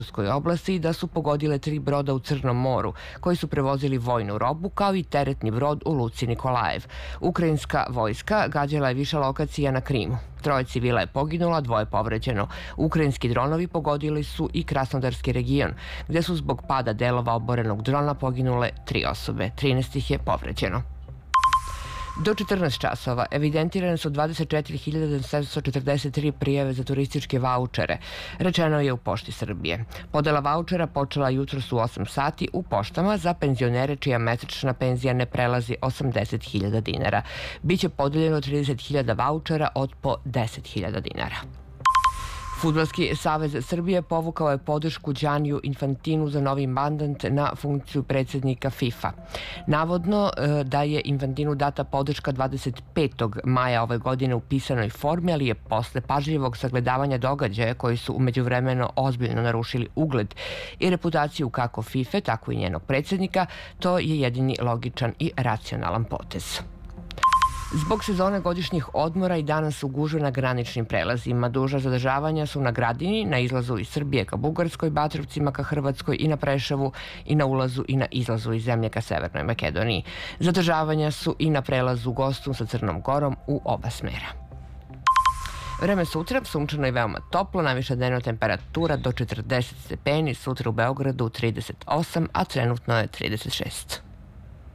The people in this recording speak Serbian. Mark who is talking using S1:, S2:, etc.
S1: oblasti i da su pogodile 3 broda u Crnom moru, koji su prevozili vojnu robu, kao i teretni brod u luci Nikolajev. Ukrajinska vojska gađala je više lokacija na Krimu. 3 civila je poginula, 2 povređeno. Ukrajinski dronovi pogodili su i Krasnodarski region, gde su zbog pada delova oborenog drona poginule 3 osobe. 13 ih je povređeno. Do 14 časova evidentirane su 24.743 prijave za turističke vaučere, rečeno je u Pošti Srbije. Podela vaučera počela jutros u 8 sati u poštama za penzionere čija mesečna penzija ne prelazi 80.000 dinara. Biće podeljeno 30.000 vaučera od po 10.000 dinara. Fudbalski savez Srbije povukao je podršku Gianniju Infantinu za novi mandat na funkciju predsjednika FIFA. Navodno da je Infantinu data podrška 25. maja ove godine u pisanoj formi, ali je posle pažljivog sagledavanja događaja koji su umeđuvremeno ozbiljno narušili ugled i reputaciju kako FIFA, tako i njenog predsjednika, to je jedini logičan i racionalan potez. Zbog sezone godišnjih odmora i danas su gužve na graničnim prelazima. Duža zadržavanja su na Gradini, na izlazu iz Srbije ka Bugarskoj, Batrovcima ka Hrvatskoj i na Preševu i na ulazu i na izlazu iz zemlje ka Severnoj Makedoniji. Zadržavanja su i na prelazu Gostun sa Crnom Gorom u oba smera. Vreme sutra, sunčano i veoma toplo, najviša dnevna temperatura do 40 stepeni, sutra u Beogradu 38, a trenutno je 36.